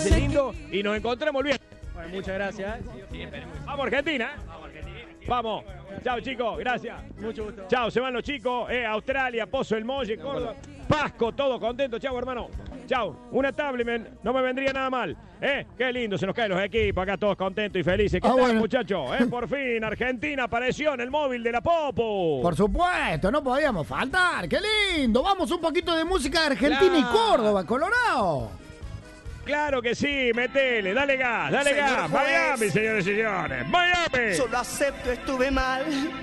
pase lindo y nos encontremos el viernes. Bueno, muchas gracias. Vamos Argentina. Vamos. Chao chicos, gracias. Mucho gusto. Chao, se van los chicos. Australia, Pozo El Molle, Córdoba, Pasco, todo contento. Chao hermano. Chao. Una tablet, no me vendría nada mal. Qué lindo, se nos caen los equipos, acá todos contentos y felices. ¿Qué tal, bueno. muchachos? Por fin, Argentina apareció en el móvil de la Popo. Por supuesto, no podíamos faltar. ¡Qué lindo! Vamos un poquito de música de Argentina y Córdoba, Colorado. Claro que sí, metele, dale gas, Señor gas. juez. Miami, señores y señores, Miami. Solo acepto, estuve mal.